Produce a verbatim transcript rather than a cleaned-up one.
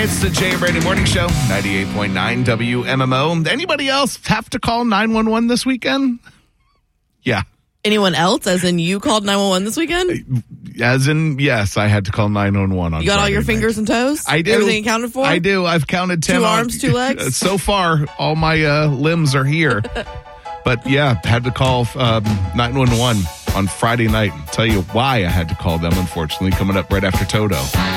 It's the Jay and Brady Morning Show, ninety-eight point nine W M M O. Anybody else have to call nine one one this weekend? Yeah. Anyone else, as in you called nine one one this weekend? As in, yes, I had to call nine one one on You got Friday all your night. fingers and toes? I do. Everything accounted for? I do. I've counted ten. Two on- arms, two legs? So far, all my uh, limbs are here. But yeah, had to call um, nine one one on Friday night. Tell you why I had to call them, unfortunately, coming up right after Toto.